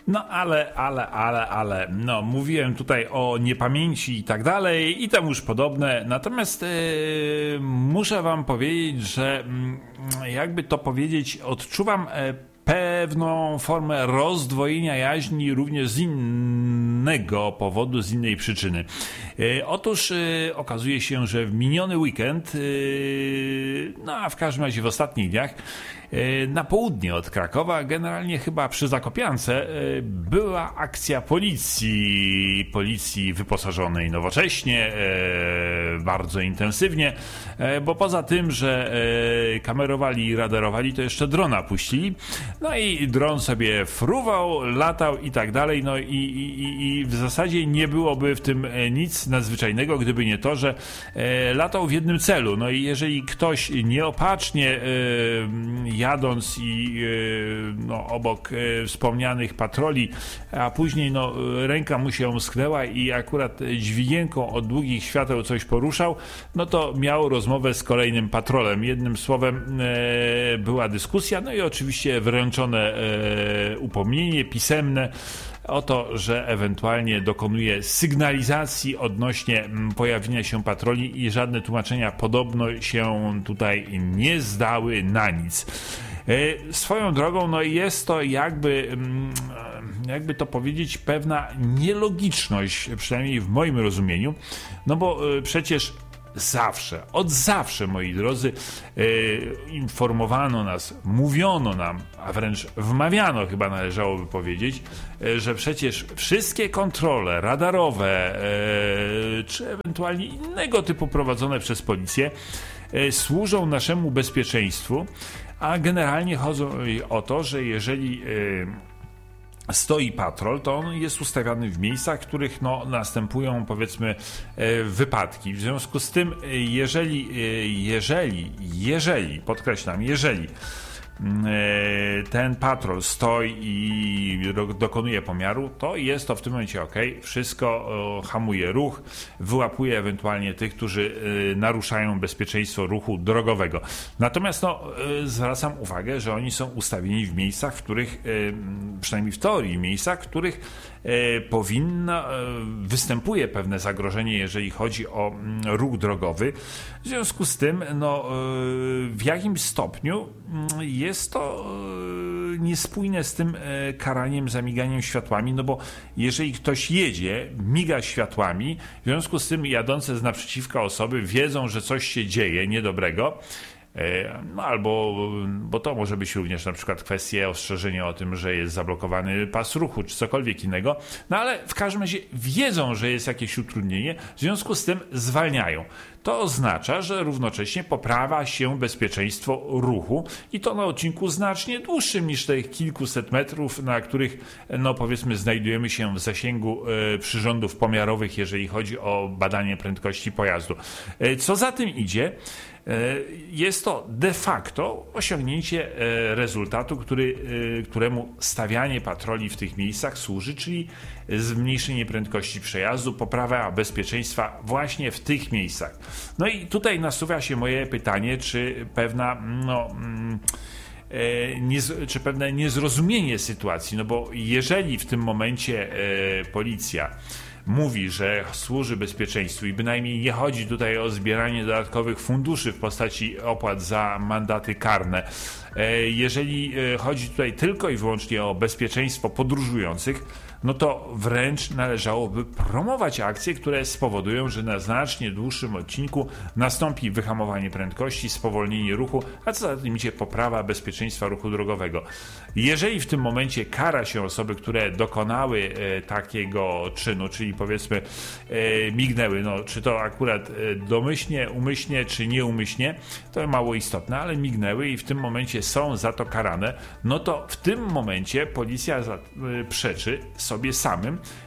No ale, no mówiłem tutaj o niepamięci i tak dalej i temu już podobne, natomiast muszę wam powiedzieć, że jakby to powiedzieć, odczuwam pewną formę rozdwojenia jaźni również z innego powodu, z innej przyczyny. Otóż okazuje się, że w miniony weekend, no a w każdym razie w ostatnich dniach, na południe od Krakowa, generalnie chyba przy Zakopiance, była akcja policji wyposażonej nowocześnie, bardzo intensywnie, bo poza tym, że kamerowali i radarowali, to jeszcze drona puścili, no i dron sobie fruwał, latał i tak dalej, no i w zasadzie nie byłoby w tym nic nadzwyczajnego, gdyby nie to, że latał w jednym celu, no i jeżeli ktoś nieopatrznie jadąc i obok wspomnianych patroli, a później ręka mu się omsknęła i akurat dźwigienką od długich świateł coś poruszał, no to miał rozmowę z kolejnym patrolem. Jednym słowem była dyskusja, no i oczywiście wręczone upomnienie pisemne o to, że ewentualnie dokonuje sygnalizacji odnośnie pojawienia się patroli i żadne tłumaczenia podobno się tutaj nie zdały na nic. Swoją drogą, no jest to jakby to powiedzieć, pewna nielogiczność, przynajmniej w moim rozumieniu, no bo przecież od zawsze, moi drodzy, informowano nas, mówiono nam, a wręcz wmawiano, chyba należałoby powiedzieć, że przecież wszystkie kontrole radarowe, czy ewentualnie innego typu prowadzone przez policję, służą naszemu bezpieczeństwu, a generalnie chodzi o to, że jeżeli stoi patrol, to on jest ustawiany w miejscach, w których następują, powiedzmy, wypadki. W związku z tym, jeżeli, podkreślam, jeżeli ten patrol stoi i dokonuje pomiaru, to jest to w tym momencie ok, wszystko hamuje ruch, wyłapuje ewentualnie tych, którzy naruszają bezpieczeństwo ruchu drogowego. Natomiast zwracam uwagę, że oni są ustawieni w miejscach, w których, przynajmniej w teorii, miejscach, w których występuje pewne zagrożenie, jeżeli chodzi o ruch drogowy. W związku z tym, w jakimś stopniu jest to niespójne z tym karaniem za miganiem światłami, no bo jeżeli ktoś jedzie, miga światłami, w związku z tym jadące z naprzeciwka osoby wiedzą, że coś się dzieje niedobrego, bo to może być również na przykład kwestia ostrzeżenia o tym, że jest zablokowany pas ruchu, czy cokolwiek innego, ale w każdym razie wiedzą, że jest jakieś utrudnienie, w związku z tym zwalniają. To oznacza, że równocześnie poprawa się bezpieczeństwo ruchu i to na odcinku znacznie dłuższym niż tych kilkuset metrów, na których, powiedzmy, znajdujemy się w zasięgu przyrządów pomiarowych, jeżeli chodzi o badanie prędkości pojazdu. Co za tym idzie, jest to de facto osiągnięcie rezultatu, któremu stawianie patroli w tych miejscach służy, czyli zmniejszenie prędkości przejazdu, poprawa bezpieczeństwa właśnie w tych miejscach. No i tutaj nasuwa się moje pytanie, czy pewne niezrozumienie sytuacji, bo jeżeli w tym momencie policja mówi, że służy bezpieczeństwu i bynajmniej nie chodzi tutaj o zbieranie dodatkowych funduszy w postaci opłat za mandaty karne. Jeżeli chodzi tutaj tylko i wyłącznie o bezpieczeństwo podróżujących, to wręcz należałoby promować akcje, które spowodują, że na znacznie dłuższym odcinku nastąpi wyhamowanie prędkości, spowolnienie ruchu, a co za tym idzie poprawa bezpieczeństwa ruchu drogowego. Jeżeli w tym momencie kara się osoby, które dokonały takiego czynu, czyli powiedzmy mignęły, czy to akurat domyślnie, umyślnie czy nieumyślnie, to mało istotne, ale mignęły i w tym momencie są za to karane, to w tym momencie policja przeczy sobie samym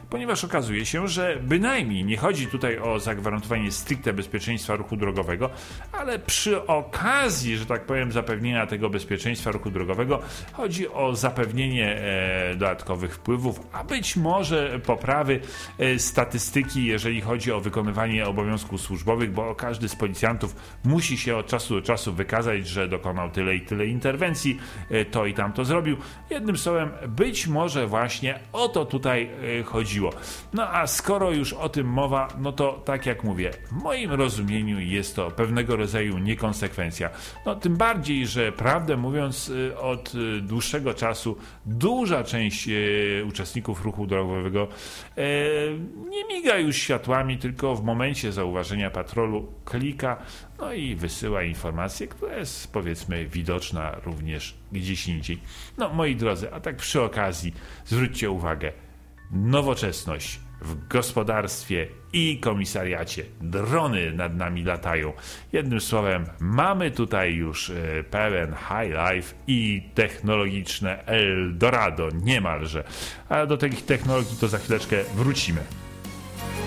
ponieważ okazuje się, że bynajmniej nie chodzi tutaj o zagwarantowanie stricte bezpieczeństwa ruchu drogowego, ale przy okazji, że tak powiem, zapewnienia tego bezpieczeństwa ruchu drogowego chodzi o zapewnienie dodatkowych wpływów, a być może poprawy statystyki, jeżeli chodzi o wykonywanie obowiązków służbowych, bo każdy z policjantów musi się od czasu do czasu wykazać, że dokonał tyle i tyle interwencji, to i tamto zrobił. Jednym słowem, być może właśnie o to tutaj chodziło. No a skoro już o tym mowa, no to tak jak mówię, w moim rozumieniu jest to pewnego rodzaju niekonsekwencja. No tym bardziej, że prawdę mówiąc od dłuższego czasu duża część uczestników ruchu drogowego nie miga już światłami, tylko w momencie zauważenia patrolu klika, no i wysyła informację, która jest powiedzmy widoczna również gdzieś indziej. No moi drodzy, a tak przy okazji zwróćcie uwagę, nowoczesność w gospodarstwie i komisariacie. Drony nad nami latają. Jednym słowem, mamy tutaj już pełen high life i technologiczne Eldorado niemalże. A do tych technologii to za chwileczkę wrócimy.